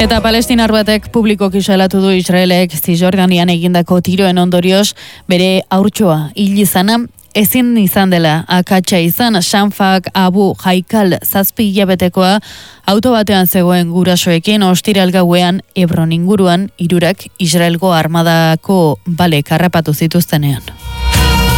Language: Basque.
Eta palestinar batek publikoki salatu du Israelek Zisjordanian egindako tiroen ondorioz bere haurtxoa hil izana ezin izan dela akatsa izan. Shanfak Abu Haikal 7 hilabetekoa auto batean zegoen gurasoekin ostiral gauean Hebron inguruan 3 Israelgo armadako balek harrapatu zituztenean.